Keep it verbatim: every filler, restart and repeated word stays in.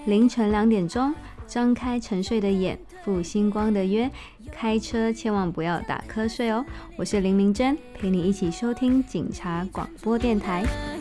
凌晨两点钟，张开沉睡的眼，赴星光的约，开车千万不要打瞌睡哦。我是林明珍，陪你一起收听警察广播电台。